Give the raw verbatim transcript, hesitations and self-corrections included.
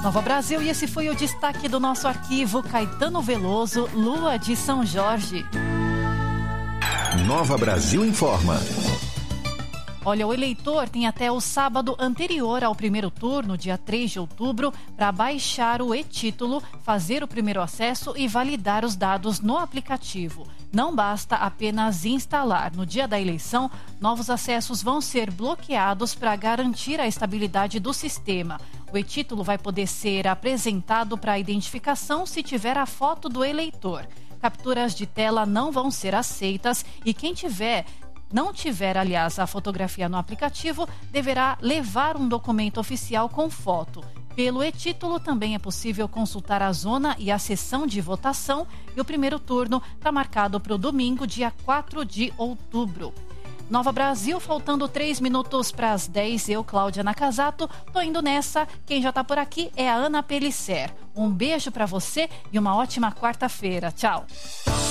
Nova Brasil, e esse foi o destaque do nosso arquivo. Caetano Veloso, Lua de São Jorge. Nova Brasil informa. Olha, o eleitor tem até o sábado anterior ao primeiro turno, dia três de outubro, para baixar o e-título, fazer o primeiro acesso e validar os dados no aplicativo. Não basta apenas instalar. No dia da eleição, novos acessos vão ser bloqueados para garantir a estabilidade do sistema. O e-título vai poder ser apresentado para identificação se tiver a foto do eleitor. Capturas de tela não vão ser aceitas e quem tiver... Não tiver, aliás, a fotografia no aplicativo, deverá levar um documento oficial com foto. Pelo e-título também é possível consultar a zona e a sessão de votação e o primeiro turno está marcado para o domingo, dia quatro de outubro. Nova Brasil, faltando três minutos para as dez, eu, Cláudia Nakazato, tô indo nessa. Quem já está por aqui é a Ana Pelisser. Um beijo para você e uma ótima quarta-feira. Tchau.